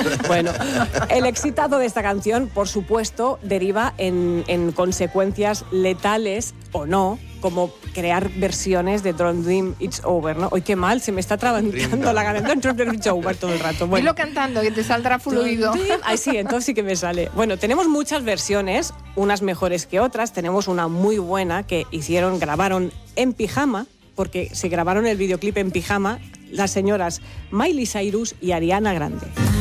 Bueno, el exitazo de esta canción, por supuesto, deriva en consecuencias letales o no, como crear versiones de Don't Dream It's Over, ¿no? Hoy qué mal, se me está trabancando la canción Don't Dream It's Over todo el rato. Bueno. Dilo cantando, que te saldrá fluido. Ay, sí, entonces sí que me sale. Bueno, tenemos muchas versiones, unas mejores que otras. Tenemos una muy buena que grabaron en pijama, porque se grabaron el videoclip en pijama las señoras Miley Cyrus y Ariana Grande.